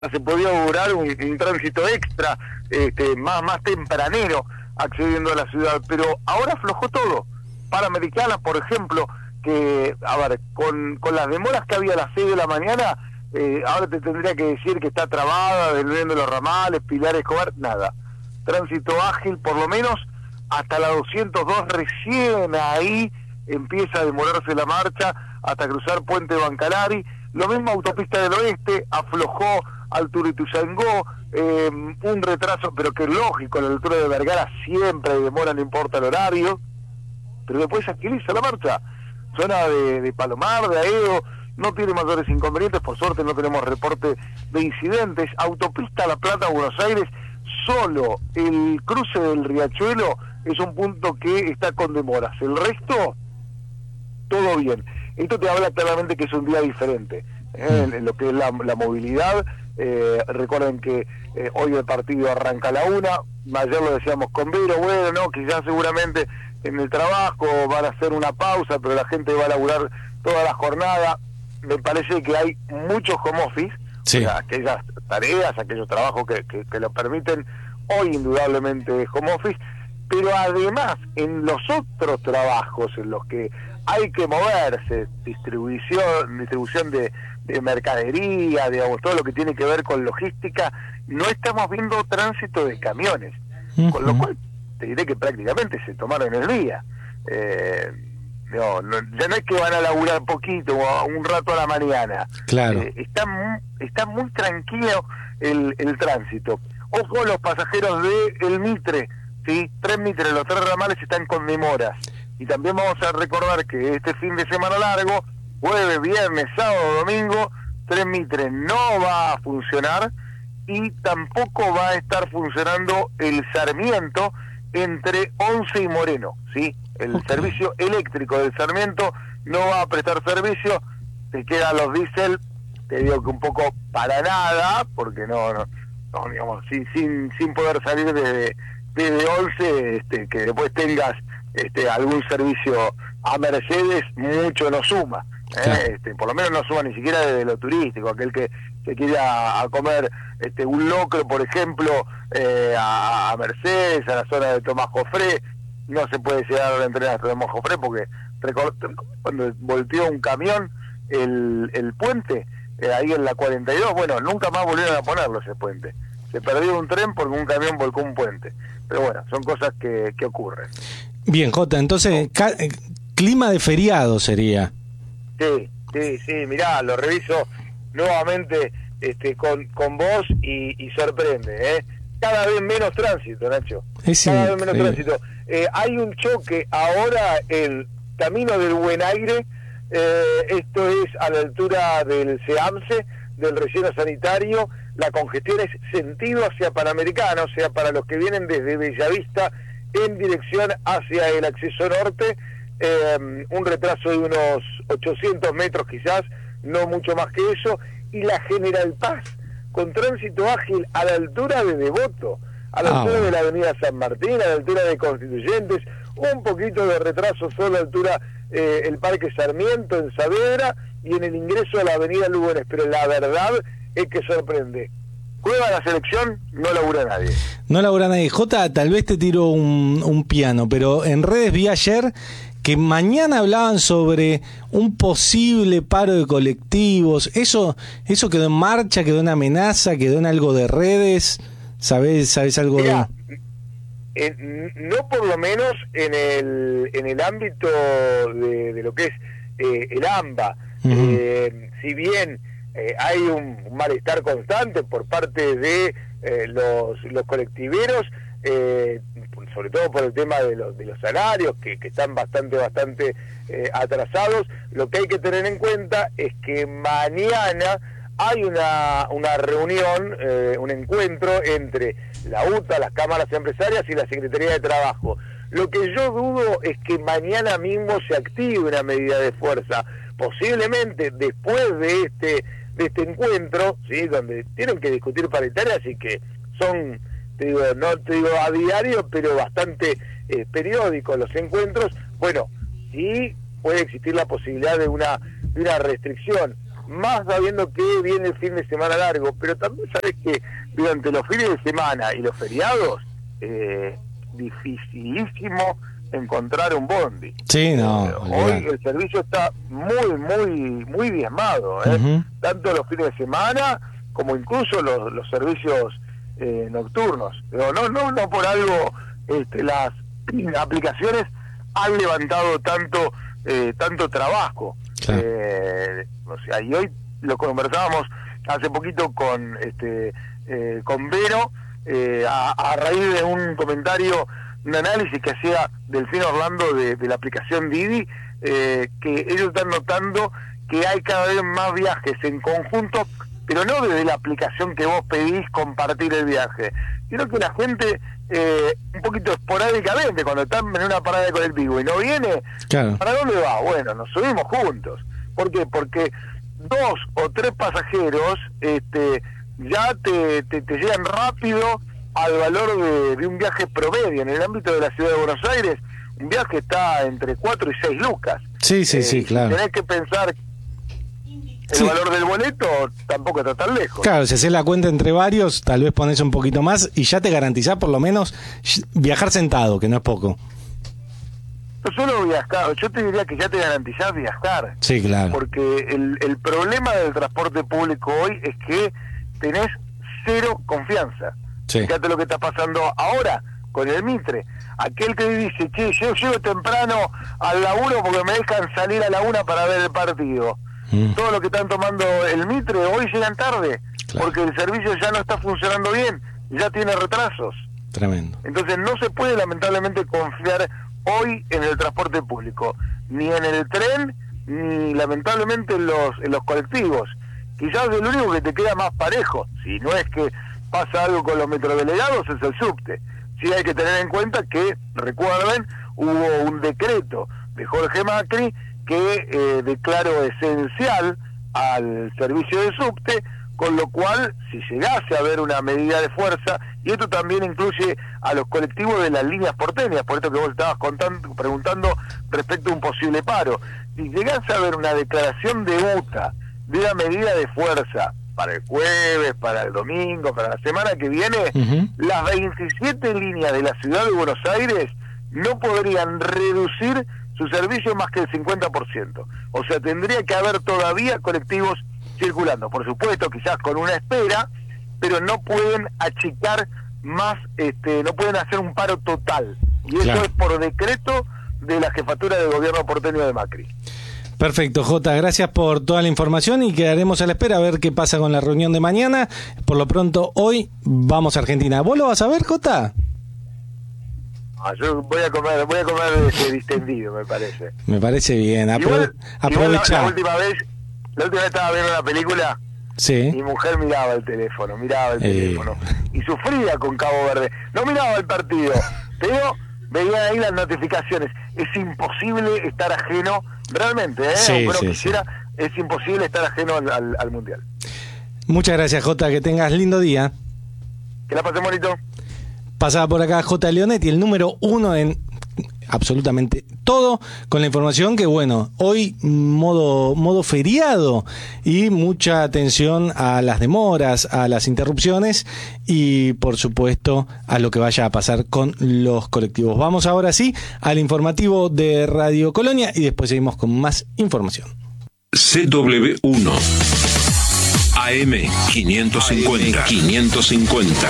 se podía lograr un tránsito extra, más tempranero, accediendo a la ciudad, pero ahora aflojó todo. Panamericana, por ejemplo, que, a ver, con las demoras que había a las 6 de la mañana, ahora te tendría que decir que está trabada, volviendo los ramales, Pilar Escobar, nada. Tránsito ágil, por lo menos, hasta la 202, recién ahí empieza a demorarse la marcha, hasta cruzar Puente Bancalari. Lo mismo Autopista del Oeste, aflojó altura Ituzaingó, un retraso, pero que es lógico, a la altura de Vergara siempre hay demora, no importa el horario, pero después se agiliza la marcha. Zona de Palomar, de Aedo, no tiene mayores inconvenientes, por suerte no tenemos reporte de incidentes. Autopista La Plata, Buenos Aires, solo el cruce del Riachuelo es un punto que está con demoras, el resto, todo bien. Esto te habla claramente que es un día diferente, en lo que es la movilidad. Recuerden que hoy el partido arranca a la 1, ayer lo decíamos con Vero, bueno, no, quizás seguramente en el trabajo van a hacer una pausa, pero la gente va a laburar toda la jornada. Me parece que hay muchos home office, sí. O sea, aquellas tareas, aquellos trabajos que lo permiten, hoy indudablemente home office, pero además en los otros trabajos en los que hay que moverse, distribución de mercadería, digamos, todo lo que tiene que ver con logística, no estamos viendo tránsito de camiones, con lo cual te diré que prácticamente se tomaron el día. Ya no es que van a laburar poquito o un rato a la mañana. Claro. Está muy tranquilo el tránsito. Ojo los pasajeros de el Mitre, ¿sí? 3 Mitre, los 3 ramales están con demoras. Y también vamos a recordar que este fin de semana largo, jueves, viernes, sábado, domingo, 3 Mitre no va a funcionar y tampoco va a estar funcionando el Sarmiento entre Once y Moreno, ¿sí? El servicio eléctrico del Sarmiento no va a prestar servicio, te quedan los diésel, te digo que un poco para nada, porque no digamos, sin poder salir desde Once, que después tengas algún servicio a Mercedes, mucho no suma. Claro. Por lo menos no suma ni siquiera desde lo turístico, aquel que quiere a comer un locro, por ejemplo, a Mercedes, a la zona de Tomás Jofré, no se puede llegar a la entrada de Tomás Jofré porque cuando volteó un camión el puente, ahí en la 42, bueno, nunca más volvieron a ponerlo ese puente. Se perdió un tren porque un camión volcó un puente. Pero bueno, son cosas que ocurren. Bien, Jota, entonces, clima de feriado sería. Sí, mirá, lo reviso nuevamente con vos y sorprende, Cada vez menos tránsito, Nacho. Cada vez menos tránsito. Hay un choque ahora el camino del Buen Aire, esto es a la altura del SEAMSE, del relleno sanitario. La congestión es sentido hacia Panamericana, o sea, para los que vienen desde Bellavista en dirección hacia el acceso norte, un retraso de unos 800 metros quizás, no mucho más que eso, y la General Paz, con tránsito ágil a la altura de Devoto, a la altura de la avenida San Martín, a la altura de Constituyentes, un poquito de retraso solo a la altura el Parque Sarmiento en Saavedra y en el ingreso a la avenida Lugones, pero la verdad es que sorprende. Juega la selección, no labura nadie. No labura nadie. Jota, tal vez te tiro un piano, pero en redes vi ayer que mañana hablaban sobre un posible paro de colectivos. ¿Eso quedó en marcha, quedó en amenaza, quedó en algo de redes? ¿Sabés algo? Mirá, no por lo menos en el ámbito de lo que es el AMBA. Si bien hay un malestar constante por parte de los colectiveros, sobre todo por el tema de los salarios que están bastante atrasados. Lo que hay que tener en cuenta es que mañana hay una reunión, un encuentro entre la UTA, las cámaras empresarias y la Secretaría de Trabajo. Lo que yo dudo es que mañana mismo se active una medida de fuerza, posiblemente después de este encuentro, ¿sí? Donde tienen que discutir paritarias y que son, no te digo a diario, pero bastante periódicos los encuentros. Bueno, sí puede existir la posibilidad de una restricción. más sabiendo que viene el fin de semana largo, pero también sabes que durante los fines de semana y los feriados, dificilísimo encontrar un bondi. Sí, no. Hoy el servicio está muy diezmado, Uh-huh. tanto los fines de semana como incluso los servicios nocturnos. Pero no por algo las aplicaciones han levantado tanto trabajo. Claro. O sea, y hoy lo conversábamos hace poquito con Vero, a raíz de un comentario, un análisis que hacía Delfín Orlando de la aplicación Didi, que ellos están notando que hay cada vez más viajes en conjunto, pero no desde la aplicación que vos pedís compartir el viaje, sino que la gente un poquito esporádicamente, cuando están en una parada de colectivo y no viene, Claro. ¿para dónde va? Bueno, nos subimos juntos. ¿Por qué? Porque 2 o 3 pasajeros ya te llegan rápido al valor de un viaje promedio. En el ámbito de la ciudad de Buenos Aires, un viaje está entre 4 y 6 lucas. Sí, claro. Tenés que pensar el valor del boleto, tampoco está tan lejos. Claro, si haces la cuenta entre varios, tal vez pones un poquito más y ya te garantizás por lo menos viajar sentado, que no es poco. No solo viajar, yo te diría que ya te garantizás viajar. Sí, claro. Porque el problema del transporte público hoy es que tenés cero confianza. Sí. Fíjate lo que está pasando ahora con el Mitre. Aquel que dice, che, yo llego temprano al laburo porque me dejan salir a la 1 para ver el partido. Todo lo que están tomando el Mitre hoy llegan tarde, Claro. porque el servicio ya no está funcionando bien, ya tiene retrasos. Tremendo. Entonces no se puede lamentablemente confiar hoy en el transporte público, ni en el tren, ni lamentablemente en los colectivos. Quizás el único que te queda más parejo, si no es que pasa algo con los metrodelegados, es el subte. Sí hay que tener en cuenta que, recuerden, hubo un decreto de Jorge Macri que declaró esencial al servicio de subte, con lo cual, si llegase a haber una medida de fuerza, y esto también incluye a los colectivos de las líneas porteñas, por esto que vos estabas preguntando respecto a un posible paro, si llegase a haber una declaración de UTA, de una medida de fuerza, para el jueves, para el domingo, para la semana que viene, las 27 líneas de la ciudad de Buenos Aires no podrían reducir su servicio más que el 50%. O sea, tendría que haber todavía colectivos circulando. Por supuesto, quizás con una espera, pero no pueden achicar más, no pueden hacer un paro total. Y eso Claro. es por decreto de la jefatura de gobierno porteño de Macri. Perfecto, Jota, gracias por toda la información y quedaremos a la espera a ver qué pasa con la reunión de mañana. Por lo pronto, hoy vamos a Argentina. ¿Vos lo vas a ver, Jota? Yo voy a comer distendido, me parece. Me parece bien. Igual Aprovechá. la última vez estaba viendo una película. Sí. Mi mujer miraba el teléfono y sufría con Cabo Verde. No miraba el partido, pero veía ahí las notificaciones. Es imposible estar ajeno, realmente, Sí, aunque sí, no quisiera, es imposible estar ajeno al Mundial. Muchas gracias, Jota, que tengas lindo día. Que la pasen bonito. Pasaba por acá J. Leonetti, el número 1 en absolutamente todo, con la información que, bueno, hoy modo feriado y mucha atención a las demoras, a las interrupciones y, por supuesto, a lo que vaya a pasar con los colectivos. Vamos ahora sí al informativo de Radio Colonia y después seguimos con más información. CW1 AM 550.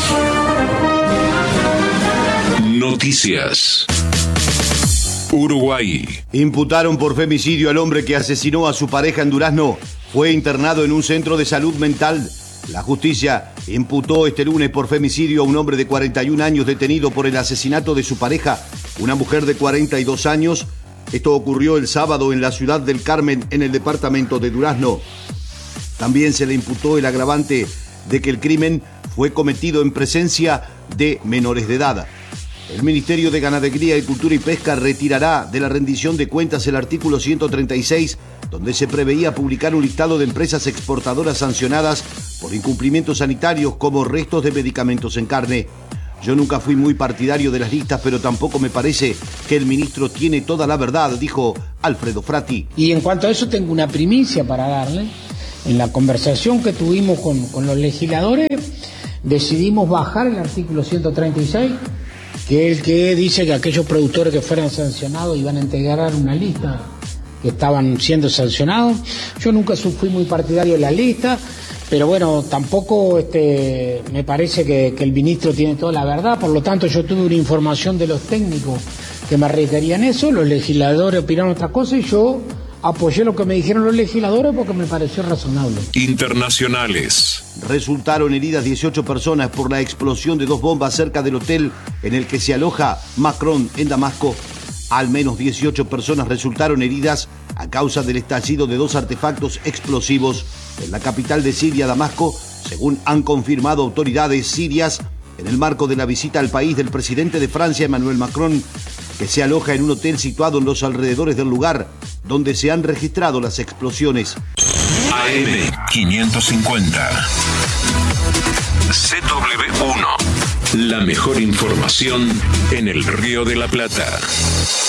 Noticias. Uruguay. Imputaron por femicidio al hombre que asesinó a su pareja en Durazno. Fue internado en un centro de salud mental. La justicia imputó este lunes por femicidio a un hombre de 41 años detenido por el asesinato de su pareja, una mujer de 42 años. Esto ocurrió el sábado en la ciudad del Carmen, en el departamento de Durazno. También se le imputó el agravante de que el crimen fue cometido en presencia de menores de edad. El Ministerio de Ganadería, Agricultura y Pesca retirará de la rendición de cuentas el artículo 136, donde se preveía publicar un listado de empresas exportadoras sancionadas por incumplimientos sanitarios como restos de medicamentos en carne. Yo nunca fui muy partidario de las listas, pero tampoco me parece que el ministro tiene toda la verdad, dijo Alfredo Frati. Y en cuanto a eso tengo una primicia para darle. En la conversación que tuvimos con los legisladores, decidimos bajar el artículo 136, que es el que dice que aquellos productores que fueran sancionados iban a integrar una lista que estaban siendo sancionados. Yo nunca fui muy partidario de la lista, pero bueno, tampoco me parece que el ministro tiene toda la verdad. Por lo tanto, yo tuve una información de los técnicos que me requerían eso, los legisladores opinaron otra cosa y yo apoyé lo que me dijeron los legisladores porque me pareció razonable. Internacionales. Resultaron heridas 18 personas por la explosión de 2 bombas cerca del hotel en el que se aloja Macron en Damasco. Al menos 18 personas resultaron heridas a causa del estallido de 2 artefactos explosivos en la capital de Siria, Damasco, según han confirmado autoridades sirias en el marco de la visita al país del presidente de Francia, Emmanuel Macron, que se aloja en un hotel situado en los alrededores del lugar donde se han registrado las explosiones. AM 550. CW1. La mejor información en el Río de la Plata.